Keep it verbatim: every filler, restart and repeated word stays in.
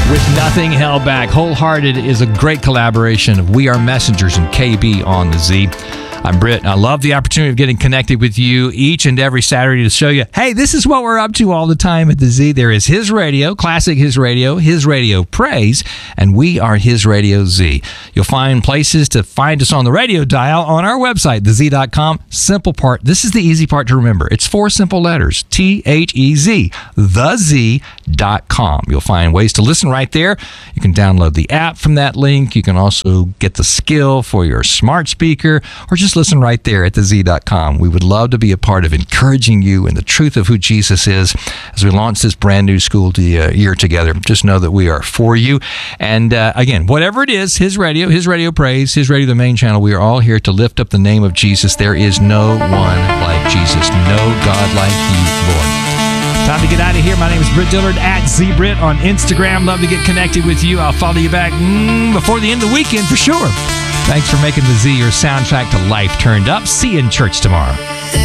With Nothing Held Back. Wholehearted is a great collaboration of We Are Messengers and K B on the Z. I'm Britt. I love the opportunity of getting connected with you each and every Saturday to show you, hey, this is what we're up to all the time at the Z. There is His Radio, Classic His Radio, His Radio Praise, and we are His Radio Z. You'll find places to find us on the radio dial on our website, the z dot com. Simple part. This is the easy part to remember. It's four simple letters, T H E Z, the z dot com. You'll find ways to listen right there. You can download the app from that link. You can also get the skill for your smart speaker, or just listen right there at the z dot com. We would love to be a part of encouraging you in the truth of who Jesus is as we launch this brand new school year together. Just know that we are for you. And uh, again, whatever it is, His Radio, His Radio Praise, His Radio, the main channel, we are all here to lift up the name of Jesus. There is no one like Jesus, no God like you, Lord. Time to get out of here. My name is Britt Dillard, at ZBritt on Instagram. Love to get connected with you. I'll follow you back mm, before the end of the weekend for sure. Thanks for making the Z your soundtrack to life turned up. See you in church tomorrow.